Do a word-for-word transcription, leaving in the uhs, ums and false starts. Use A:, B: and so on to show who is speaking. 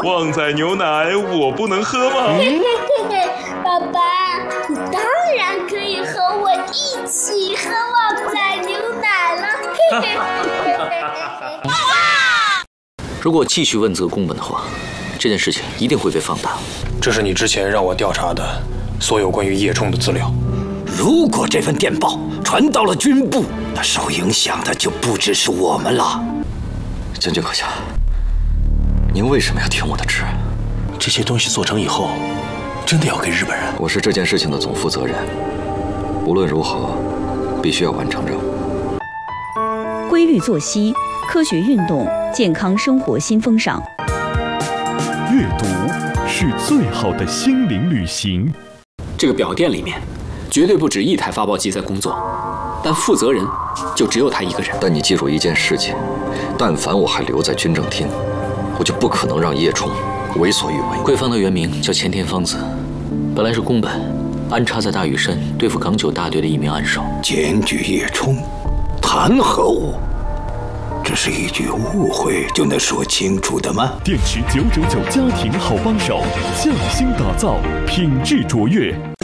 A: 旺仔牛奶我不能喝吗？
B: 爸爸，你当然可以和我一起喝旺仔牛奶了。
C: 如果继续问责宫本的话，这件事情一定会被放大。
D: 这是你之前让我调查的所有关于叶冲的资料。
E: 如果这份电报传到了军部，那受影响的就不只是我们了。
C: 将军阁下，您为什么要听我的旨？
F: 这些东西做成以后，真的要给日本人？
C: 我是这件事情的总负责人，无论如何，必须要完成任务。
G: 规律作息，科学运动，健康生活新风尚。
H: 阅读是最好的心灵旅行。
I: 这个表店里面，绝对不止一台发报机在工作，但负责人就只有他一个人。
C: 但你记住一件事情，但凡我还留在军政厅，我就不可能让叶冲为所欲为。桂芳的原名叫前田芳子，本来是宫本安插在大屿山对付港九大队的一名暗手。
E: 检举叶冲，谈何物？这是一句误会就能说清楚的吗？
H: 电池九九九家庭好帮手，匠心打造，品质卓越。